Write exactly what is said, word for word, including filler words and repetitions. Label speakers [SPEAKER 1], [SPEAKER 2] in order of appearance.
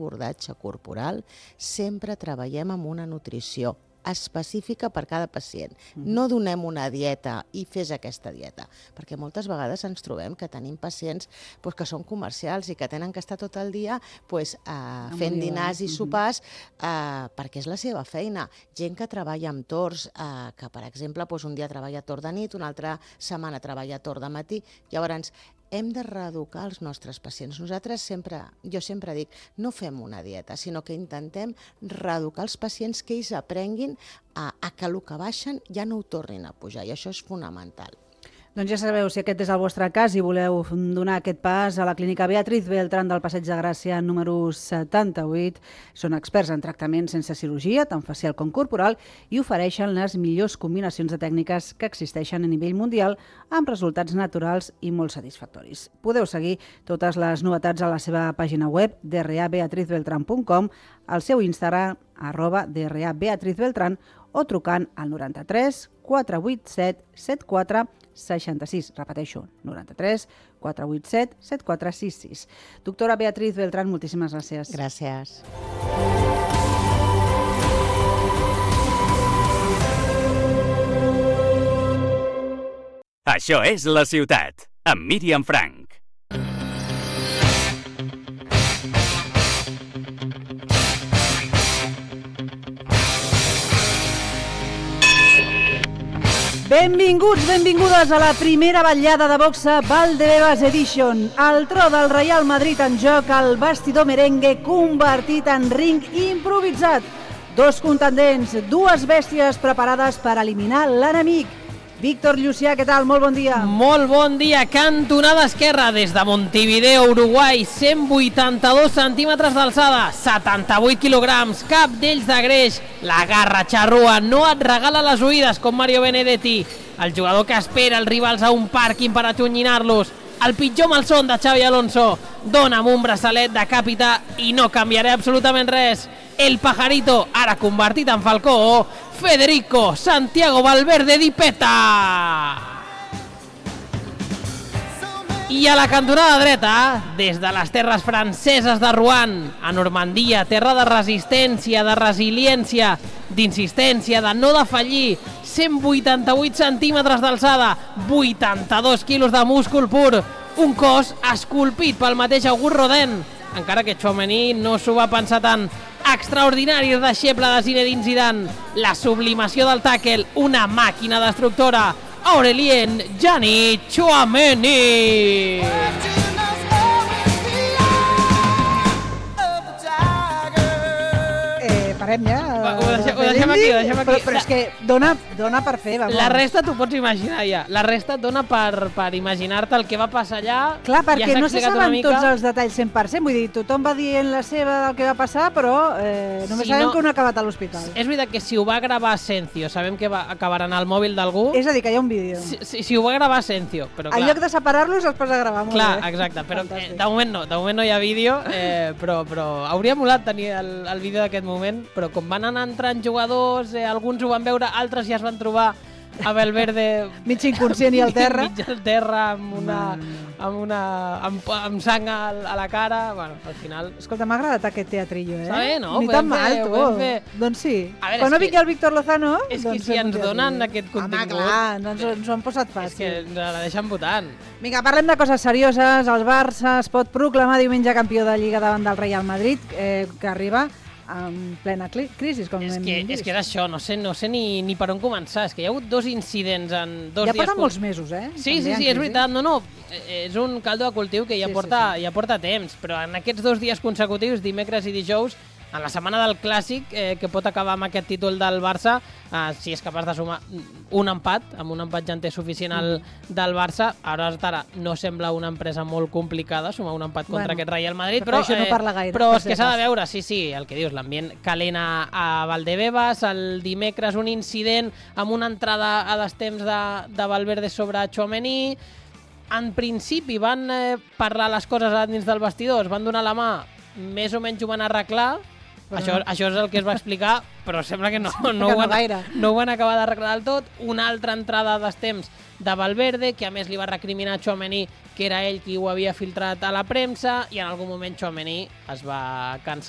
[SPEAKER 1] abordatge corporal sempre treballem amb una nutrició específica per cada pacient. No donem una dieta i fes aquesta dieta, perquè moltes vegades ens trobem que tenim pacients pues, que són comercials i que tenen que estar tot el dia pues, uh, fent dinars i sopars uh, perquè és la seva feina. Gent que treballa amb torns, uh, que per exemple pues, un dia treballa torn de nit, una altra setmana treballa torn de matí, llavors hem de reeducar els nostres pacients. Nosaltres sempre, jo sempre dic, no fem una dieta, sinó que intentem reeducar els pacients que ells aprenguin a, a que el que baixen ja no ho tornin a pujar, i això és fonamental.
[SPEAKER 2] Doncs ja sabeu, si aquest és el vostre cas i voleu donar aquest pas a la clínica Beatriz Beltrán del Passeig de Gràcia número setanta-vuit, són experts en tractament sense cirurgia, tant facial com corporal, i ofereixen les millors combinacions de tècniques que existeixen a nivell mundial amb resultats naturals i molt satisfactoris. Podeu seguir totes les novetats a la seva pàgina web d r a beatriz beltran punt com, al seu Instagram, arroba d r a beatriz beltran, o trucant al noranta-tres quatre vuit set set quatre seixanta-sis. Repeteixo, noranta-tres quatre vuit set set quatre sis sis. Doctora Beatriz Beltrán, moltíssimes gràcies.
[SPEAKER 1] Gràcies.
[SPEAKER 3] Això és La Ciutat, amb Míriam Frank.
[SPEAKER 2] Benvinguts, benvingudes a la primera vetllada de boxa Valdebebas Edition. El tro del Real Madrid en joc, el bastidor merengue convertit en ring improvisat. Dos contendents, dues bèsties preparades per eliminar l'enemic. Víctor Llucià, què tal? Molt bon dia.
[SPEAKER 4] Molt bon dia. Cantonada esquerra des de Montevideo, Uruguai. cent vuitanta-dos centímetres d'alçada, setanta-vuit quilograms, cap d'ells de greix. La garra xarrua no et regala les oïdes com Mario Benedetti. El jugador que espera els rivals a un pàrquing per atonyinar-los. El pitjor malson de Xavi Alonso. Dona'm un braçalet de capità i no canviaré absolutament res. El pajarito, ara convertit en falcó, Federico Santiago Valverde Di Peta. I a la cantonada dreta, des de les terres franceses de Rouen, a Normandia, terra de resistència, de resiliència, d'insistència, de no defallir, cent vuitanta-vuit centímetres d'alçada, vuitanta-dos quilos de múscul pur, un cos esculpit pel mateix August Rodin, encara que Tchouaméni no s'ho va pensar tant. Extraordinari deixeble de Zinedine Zidane, la sublimació del tàquel, una màquina destructora, Aurélien Gianni Tchouaméni.
[SPEAKER 2] Parem ja.
[SPEAKER 4] Ho deixem, ho deixem aquí, ho deixem aquí.
[SPEAKER 2] Però, però és que dona, dona per fer. Vamos.
[SPEAKER 4] La resta t'ho pots imaginar ja. La resta et dona per, per imaginar-te el que va passar allà.
[SPEAKER 2] Clar, perquè
[SPEAKER 4] ja
[SPEAKER 2] no se saben mica... tots els detalls cent per cent. Vull dir, tothom va dient la seva del que va passar, però eh, només
[SPEAKER 4] si
[SPEAKER 2] sabem
[SPEAKER 4] no,
[SPEAKER 2] que un ha acabat a l'hospital.
[SPEAKER 4] És veritat que si ho va gravar Asensio, sabem que va acabar en el mòbil d'algú.
[SPEAKER 2] És a dir, que hi ha un vídeo.
[SPEAKER 4] Si, si, si ho va gravar Asensio, però clar.
[SPEAKER 2] En lloc de separar-los, els posa a gravar. Molt
[SPEAKER 4] clar,
[SPEAKER 2] bé.
[SPEAKER 4] exacte, però eh, de moment no, de moment no hi ha vídeo, eh, però, però hauria molat tenir el, el vídeo d'aquest moment, però com van anar entrant jugadors, eh, alguns ho van veure, altres ja es van trobar a Valverde
[SPEAKER 2] mig inconscient i al terra,
[SPEAKER 4] mig al terra amb una, amb, una amb, amb sang a, a la cara. Bueno, al final...
[SPEAKER 2] Escolta, m'ha agradat aquest teatrillo, eh?
[SPEAKER 4] Està bé, no?
[SPEAKER 2] Ni
[SPEAKER 4] Podem
[SPEAKER 2] tan mal,
[SPEAKER 4] fer,
[SPEAKER 2] tu.
[SPEAKER 4] podem fer.
[SPEAKER 2] Doncs sí.
[SPEAKER 4] Veure,
[SPEAKER 2] quan no
[SPEAKER 4] que,
[SPEAKER 2] vingui el Víctor Lozano...
[SPEAKER 4] És
[SPEAKER 2] doncs
[SPEAKER 4] que si ens donen aquest contingut...
[SPEAKER 2] Home, clar, no ens, ens ho han posat fàcil.
[SPEAKER 4] És que ens la deixen votant.
[SPEAKER 2] Vinga, parlem de coses serioses. El Barça es pot proclamar diumenge campió de Lliga davant del Real Madrid, eh, que arriba en plena crisi, com
[SPEAKER 4] és
[SPEAKER 2] hem
[SPEAKER 4] que,
[SPEAKER 2] vist.
[SPEAKER 4] És que és això, no sé, no sé ni, ni per on començar. És que hi ha hagut dos incidents en dos
[SPEAKER 2] ja
[SPEAKER 4] dies...
[SPEAKER 2] Ja porten molts mesos, eh?
[SPEAKER 4] Sí, sí, sí, és veritat. No, no, és un caldo de cultiu que ja,
[SPEAKER 2] sí,
[SPEAKER 4] porta,
[SPEAKER 2] sí, sí.
[SPEAKER 4] ja porta temps, però en aquests dos dies consecutius, dimecres i dijous, en la setmana del Clàssic, eh, que pot acabar amb aquest títol del Barça, eh, si és capaç de sumar un empat, amb un empat ja en té suficient el, del Barça, ara ara no sembla una empresa molt complicada sumar un empat contra
[SPEAKER 2] bueno,
[SPEAKER 4] aquest Real Madrid,
[SPEAKER 2] però,
[SPEAKER 4] però,
[SPEAKER 2] això no parla gaire,
[SPEAKER 4] però és que s'ha de veure, sí, sí, el que dius, l'ambient calent a, a Valdebebas, el dimecres un incident amb una entrada a destemps de, de Valverde sobre Tchouaméni. En principi van eh, parlar les coses dins del vestidor, es van donar la mà, més o menys ho van arreglar. Però això, no. això és el que es va explicar, però sembla que no, no,
[SPEAKER 2] no,
[SPEAKER 4] ho, van,
[SPEAKER 2] gaire.
[SPEAKER 4] no ho van acabar d'arreglar del tot. Una altra entrada a destemps de Valverde, que a més li va recriminar a Tchouaméni que era ell qui ho havia filtrat a la premsa, i en algun moment Tchouaméni es va cansar